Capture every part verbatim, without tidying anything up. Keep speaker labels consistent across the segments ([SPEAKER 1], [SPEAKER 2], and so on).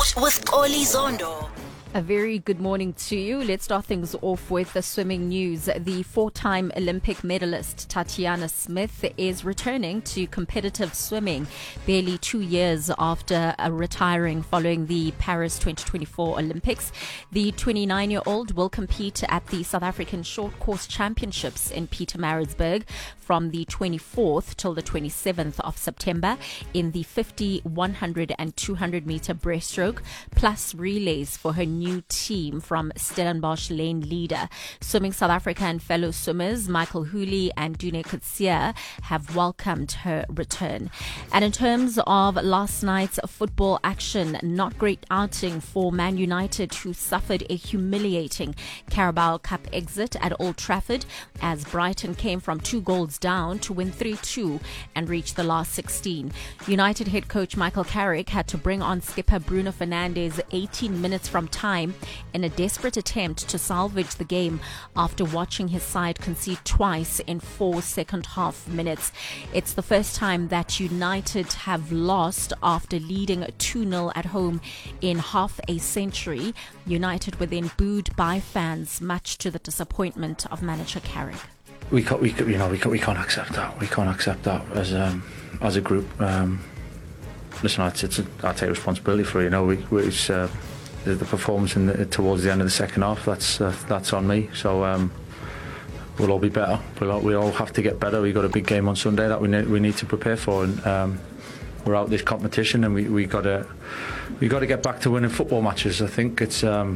[SPEAKER 1] Sport with Oli Zondo.
[SPEAKER 2] A very good morning to you. Let's start things off with the swimming news. The four-time Olympic medalist Tatiana Smith is returning to competitive swimming barely two years after uh, retiring following the Paris twenty twenty-four Olympics. The twenty-nine-year-old will compete at the South African Short Course Championships in Pietermaritzburg from the twenty-fourth till the twenty-seventh of September in the fifty, one hundred and two hundred meter breaststroke, plus relays for her new team from Stellenbosch lane leader. Swimming South Africa and fellow swimmers Michael Hooley and Dune Kutsia have welcomed her return. And in terms of last night's football action, not great outing for Man United, who suffered a humiliating Carabao Cup exit at Old Trafford as Brighton came from two goals down to win three two and reach the last sixteen. United head coach Michael Carrick had to bring on skipper Bruno Fernandes eighteen minutes from time in a desperate attempt to salvage the game after watching his side concede twice in four second half minutes. It's the first time that United have lost after leading two nil at home in half a century. United were then booed by fans, much to the disappointment of manager Carrick.
[SPEAKER 3] We can't, we, you know, we can't, we can't accept that. We can't accept that as um, as a group. Um, listen, it's, it's a, I take responsibility for it. You know, we, we it's. Uh, The, the performance in the, towards the end of the second half, that's uh, that's on me. So um, we'll all be better. We'll all, we all have to get better. We've got a big game on Sunday that we need, we need to prepare for, and um, we're out this competition, and we we got to we got to get back to winning football matches. I think it's um,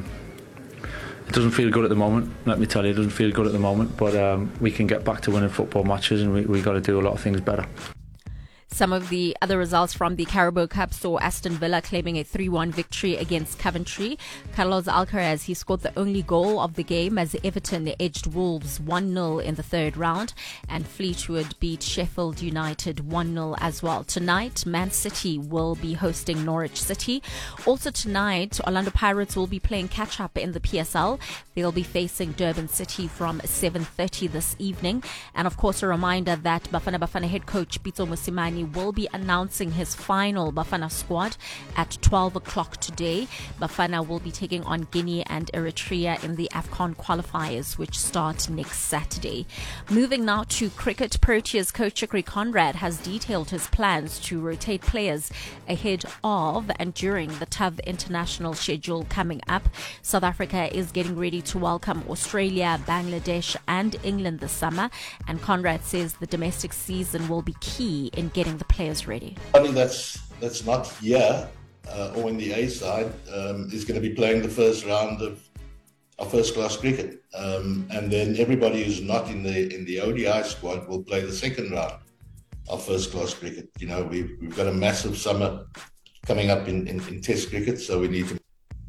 [SPEAKER 3] it doesn't feel good at the moment. Let me tell you, it doesn't feel good at the moment. But um, we can get back to winning football matches, and we we got to do a lot of things better.
[SPEAKER 2] Some of the other results from the Carabao Cup saw Aston Villa claiming a three one victory against Coventry. Carlos Alcaraz, he scored the only goal of the game as Everton edged Wolves one nil in the third round, and Fleetwood beat Sheffield United one nil as well. Tonight, Man City will be hosting Norwich City. Also tonight, Orlando Pirates will be playing catch-up in the P S L. They'll be facing Durban City from seven thirty this evening. And of course, a reminder that Bafana Bafana head coach Pitso Mosimane will be announcing his final Bafana squad at twelve o'clock today. Bafana will be taking on Guinea and Eritrea in the AFCON qualifiers, which start next Saturday. Moving now to cricket, Proteas coach Chikri Conrad has detailed his plans to rotate players ahead of and during the tough international schedule coming up. South Africa is getting ready to welcome Australia, Bangladesh and England this summer, and Conrad says the domestic season will be key in getting the players ready.
[SPEAKER 4] Somebody that's that's not here uh, or in the A side um, is going to be playing the first round of, of first class cricket, um, and then everybody who's not in the in the O D I squad will play the second round of first class cricket. You know, we've we've got a massive summer coming up in, in, in Test cricket, so we need to.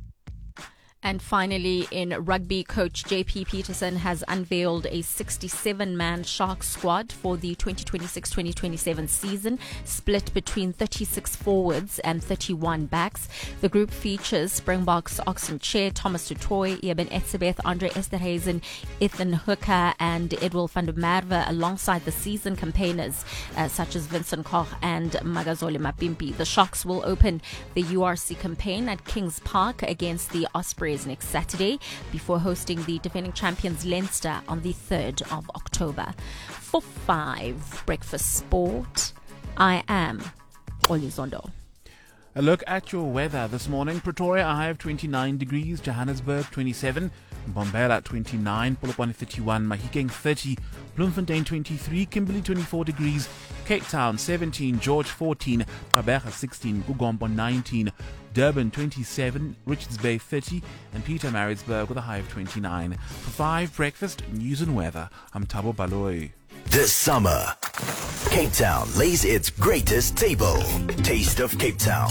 [SPEAKER 2] And finally, in rugby, coach J P Peterson has unveiled a sixty-seven man Sharks squad for the twenty twenty-six twenty twenty-seven season, split between thirty-six forwards and thirty-one backs. The group features Springboks Oxen Chair, Thomas Tutoy, Eben Etzebeth, Andre Esterhuizen, Ethan Hooker and Edwil van der Merwe, alongside the season campaigners uh, such as Vincent Koch and Magazole Mapimpi. The Sharks will open the U R C campaign at Kings Park against the Ospreys next Saturday before hosting the defending champions Leinster on the third of October. For five Breakfast Sport, I am Oli Zondo.
[SPEAKER 5] A look at your weather this morning. Pretoria, a high of twenty-nine degrees, Johannesburg twenty-seven, Mbombela twenty-nine, Polokwane thirty-one, Mahikeng thirty, Bloemfontein twenty-three, Kimberley twenty-four degrees, Cape Town seventeen, George fourteen, Gqeberha sixteen, Gugombo nineteen, Durban twenty-seven, Richards Bay thirty, and Pietermaritzburg with a high of twenty-nine. For five Breakfast News and Weather, I'm Thabo Baloyi.
[SPEAKER 6] This summer, Cape Town lays its greatest table. Taste of Cape Town.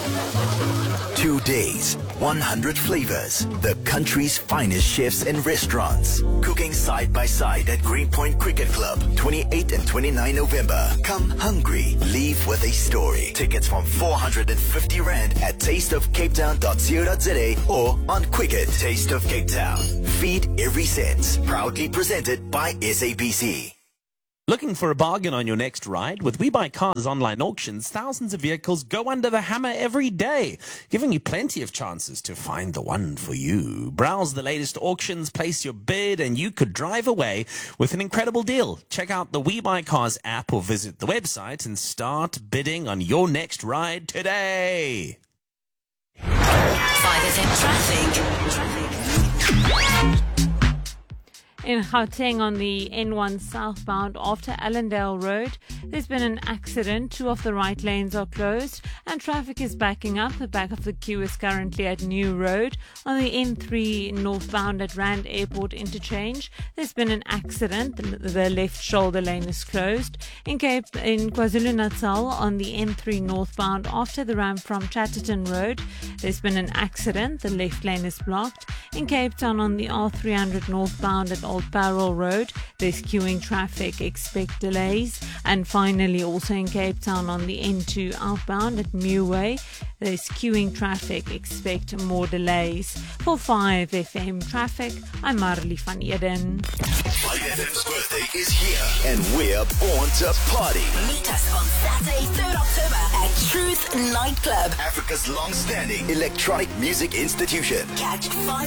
[SPEAKER 6] Two days, one hundred flavors, the country's finest chefs and restaurants, cooking side by side at Greenpoint Cricket Club, twenty-eighth and twenty-ninth November. Come hungry, leave with a story. Tickets from four hundred fifty rand at taste of cape town dot co dot za or on Quicket. Taste of Cape Town. Feed every sense. Proudly presented by S A B C.
[SPEAKER 7] Looking for a bargain on your next ride? With We Buy Cars online auctions, thousands of vehicles go under the hammer every day, giving you plenty of chances to find the one for you. Browse the latest auctions, place your bid, and you could drive away with an incredible deal. Check out the We Buy Cars app or visit the website and start bidding on your next ride today.
[SPEAKER 1] five F M traffic. Traffic.
[SPEAKER 8] In Gauteng on the N one southbound after Allendale Road, there's been an accident. Two of the right lanes are closed and traffic is backing up. The back of the queue is currently at New Road. On the N three northbound at Rand Airport Interchange, there's been an accident. The, the left shoulder lane is closed. In Cape in KwaZulu-Natal on the N three northbound after the ramp from Chatterton Road, there's been an accident. The left lane is blocked. In Cape Town on the R three hundred northbound at Old Parel Road, there's queuing traffic, expect delays. And finally, also in Cape Town on the N two outbound at Meway, there's queuing traffic, expect more delays. For five F M traffic, I'm Marley van Eden.
[SPEAKER 6] five F M's birthday is here, and we're born to party.
[SPEAKER 1] Meet us on Saturday, third October at Truth Nightclub.
[SPEAKER 6] Africa's long-standing electronic music institution.
[SPEAKER 1] Catch five